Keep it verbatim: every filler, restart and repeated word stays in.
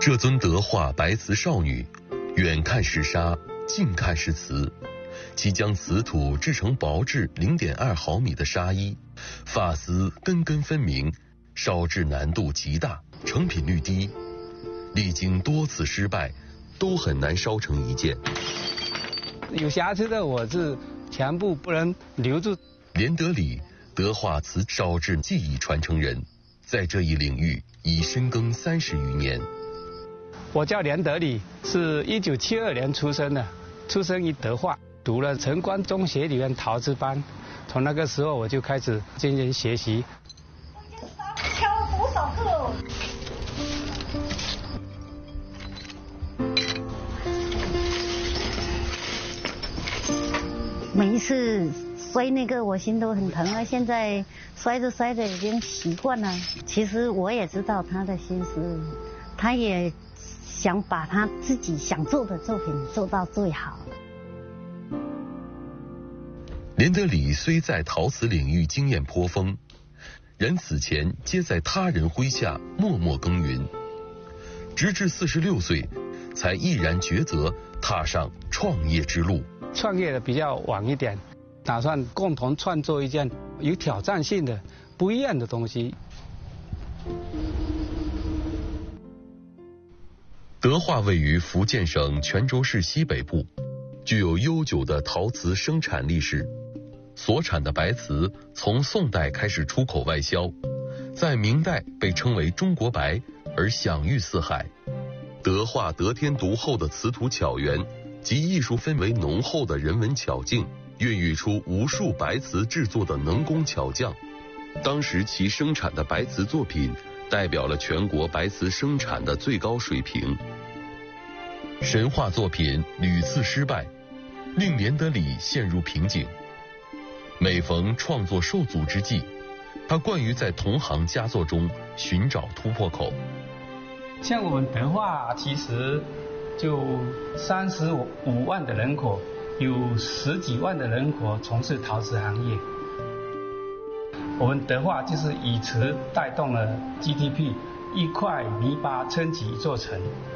这尊德化白瓷少女，远看是纱，近看是瓷。其将瓷土制成薄至 零点二毫米的纱衣，发丝根根分明，烧制难度极大，成品率低，历经多次失败，都很难烧成一件。 有瑕疵的我是全部不能留住。 连德礼，德化瓷烧制技艺传承人，在这一领域已深耕三十余年。 我叫连德礼，是一九七二年出生的，出生于德化，读了城关中学里面陶瓷班，从那个时候我就开始进行学习。 敲多少个？ 每一次摔那个我心都很疼啊，现在摔着摔着已经习惯了。其实我也知道他的心思，他也想把他自己想做的作品做到最好。 连德礼虽在陶瓷领域经验颇丰，然此前皆在他人麾下默默耕耘，直至四十六岁，才毅然抉择踏上创业之路。 创业的比较晚一点，打算共同创作一件有挑战性的、不一样的东西。 德化位于福建省泉州市西北部，具有悠久的陶瓷生产历史。所产的白瓷从宋代开始出口外销，在明代被称为中国白，而享誉四海。德化得天独厚的瓷土巧源及艺术氛围浓厚的人文巧境，孕育出无数白瓷制作的能工巧匠。当时其生产的白瓷作品代表了全国白瓷生产的最高水平。神话作品屡次失败，令连德礼陷入瓶颈。每逢创作受阻之际，他惯于在同行佳作中寻找突破口。 像我们德化其实就三十五万的人口，有十几万的人口从事陶瓷行业。我们德化就是以瓷带动了 G D P， 一块泥巴撑起一座城。